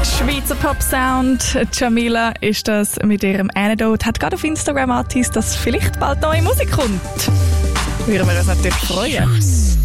Schweizer Pop-Sound. Jamila ist das mit ihrem Antidote. Hat gerade auf Instagram angeteased, dass vielleicht bald neue Musik kommt. Würden wir uns natürlich freuen.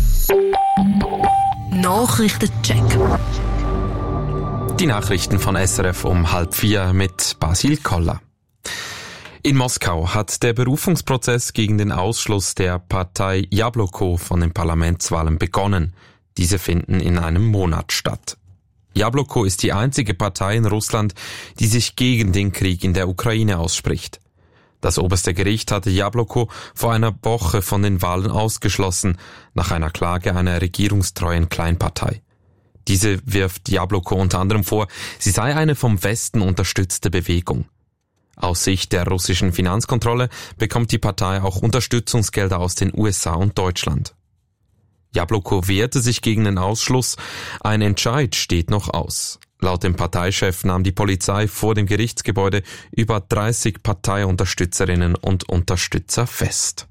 Nachrichtencheck. Die Nachrichten von SRF um 3:30 mit Basil Koller. In Moskau hat der Berufungsprozess gegen den Ausschluss der Partei Jabloko von den Parlamentswahlen begonnen. Diese finden in einem Monat statt. Jabloko ist die einzige Partei in Russland, die sich gegen den Krieg in der Ukraine ausspricht. Das oberste Gericht hatte Jabloko vor einer Woche von den Wahlen ausgeschlossen, nach einer Klage einer regierungstreuen Kleinpartei. Diese wirft Jabloko unter anderem vor, sie sei eine vom Westen unterstützte Bewegung. Aus Sicht der russischen Finanzkontrolle bekommt die Partei auch Unterstützungsgelder aus den USA und Deutschland. Jabloko wehrte sich gegen den Ausschluss, ein Entscheid steht noch aus. Laut dem Parteichef nahm die Polizei vor dem Gerichtsgebäude über 30 Parteiunterstützerinnen und Unterstützer fest.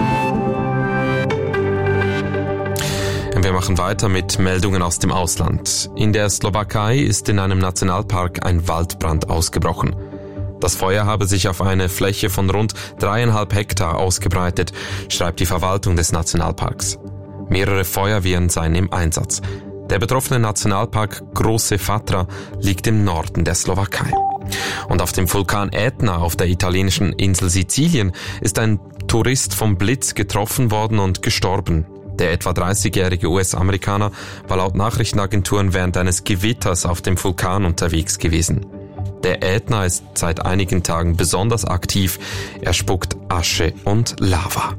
Wir machen weiter mit Meldungen aus dem Ausland. In der Slowakei ist in einem Nationalpark ein Waldbrand ausgebrochen. Das Feuer habe sich auf eine Fläche von rund 3,5 Hektar ausgebreitet, schreibt die Verwaltung des Nationalparks. Mehrere Feuerwehren seien im Einsatz. Der betroffene Nationalpark Große Fatra liegt im Norden der Slowakei. Und auf dem Vulkan Ätna auf der italienischen Insel Sizilien ist ein Tourist vom Blitz getroffen worden und gestorben. Der etwa 30-jährige US-Amerikaner war laut Nachrichtenagenturen während eines Gewitters auf dem Vulkan unterwegs gewesen. Der Ätna ist seit einigen Tagen besonders aktiv. Er spuckt Asche und Lava.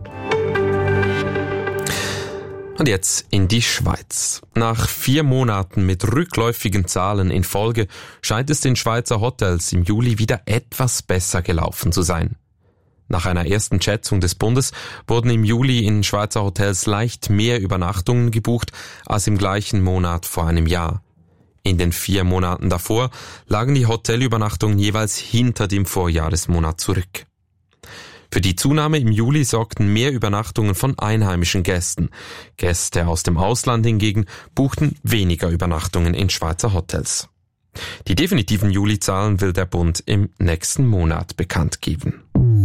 Und jetzt in die Schweiz. Nach 4 Monaten mit rückläufigen Zahlen in Folge scheint es den Schweizer Hotels im Juli wieder etwas besser gelaufen zu sein. Nach einer ersten Schätzung des Bundes wurden im Juli in Schweizer Hotels leicht mehr Übernachtungen gebucht als im gleichen Monat vor einem Jahr. In den 4 Monaten davor lagen die Hotelübernachtungen jeweils hinter dem Vorjahresmonat zurück. Für die Zunahme im Juli sorgten mehr Übernachtungen von einheimischen Gästen. Gäste aus dem Ausland hingegen buchten weniger Übernachtungen in Schweizer Hotels. Die definitiven Juli-Zahlen will der Bund im nächsten Monat bekannt geben.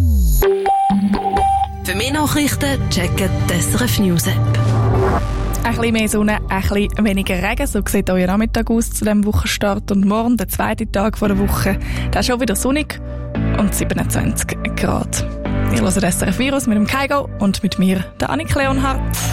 Für mehr Nachrichten checken die SRF News App. Ein bisschen mehr Sonne, ein bisschen weniger Regen. So sieht euer Nachmittag aus zu diesem Wochenstart. Und morgen, der zweite Tag der Woche, da ist schon wieder sonnig und 27 Grad. Ihr hört SRF Virus mit dem Kaigo und mit mir, der Annik Leonhardt.